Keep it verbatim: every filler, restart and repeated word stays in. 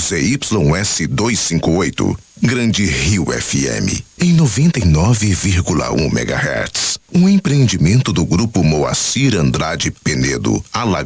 Z Y S duzentos e cinquenta e oito, Grande Rio F M, em noventa e nove vírgula um megahertz. Um empreendimento do Grupo Moacir Andrade Penedo, Alagoas.